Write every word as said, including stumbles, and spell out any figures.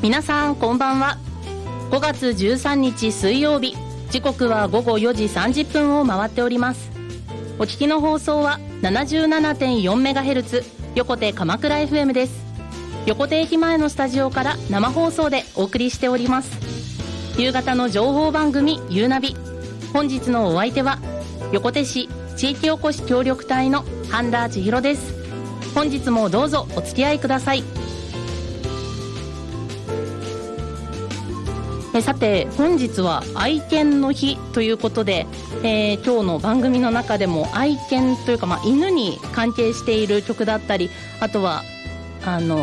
皆さんこんばんは。ごがつじゅうさんにち水曜日、時刻はごごよじさんじゅっぷんを回っております。お聞きの放送は ななじゅうななてんよんメガヘルツ 横手鎌倉 エフエム です。横手駅前のスタジオから生放送でお送りしております。夕方の情報番組ゆうナビ、本日のお相手は横手市地域おこし協力隊の半田千尋です。本日もどうぞお付き合いください。えさて本日は愛犬の日ということで、えー、今日の番組の中でも愛犬というか、まあ、犬に関係している曲だったり、あとはあの